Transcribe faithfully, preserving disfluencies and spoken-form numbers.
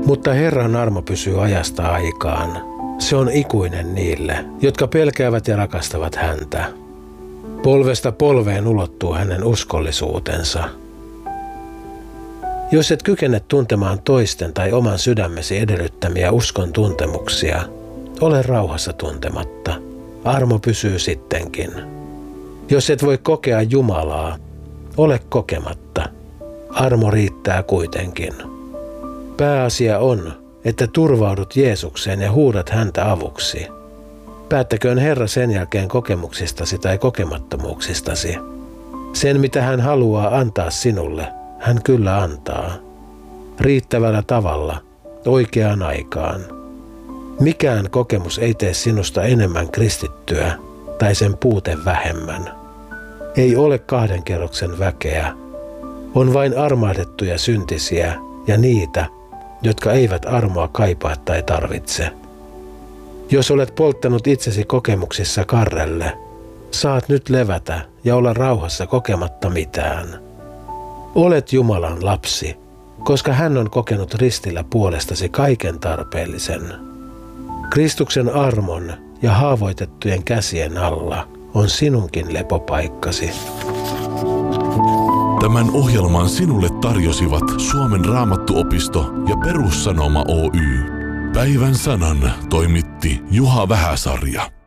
Mutta Herran armo pysyy ajasta aikaan. Se on ikuinen niille, jotka pelkäävät ja rakastavat häntä. Polvesta polveen ulottuu hänen uskollisuutensa. Jos et kykene tuntemaan toisten tai oman sydämesi edellyttämiä uskon tuntemuksia, ole rauhassa tuntematta. Armo pysyy sittenkin. Jos et voi kokea Jumalaa, ole kokematta. Armo riittää kuitenkin. Pääasia on, että turvaudut Jeesukseen ja huudat häntä avuksi. Päättäköön Herra sen jälkeen kokemuksistasi tai kokemattomuuksistasi. Sen, mitä hän haluaa antaa sinulle, hän kyllä antaa. Riittävällä tavalla, oikeaan aikaan. Mikään kokemus ei tee sinusta enemmän kristittyä tai sen puute vähemmän. Ei ole kahden kerroksen väkeä. On vain armahdettuja syntisiä ja niitä, jotka eivät armoa kaipaa tai tarvitse. Jos olet polttanut itsesi kokemuksissa karrelle, saat nyt levätä ja olla rauhassa kokematta mitään. Olet Jumalan lapsi, koska hän on kokenut ristillä puolestasi kaiken tarpeellisen. Kristuksen armon ja haavoitettujen käsien alla on sinunkin lepopaikkasi. Tämän ohjelman sinulle tarjosivat Suomen Raamattuopisto ja Perussanoma Oy. Päivän sanan toimitti Juha Vähäsarja.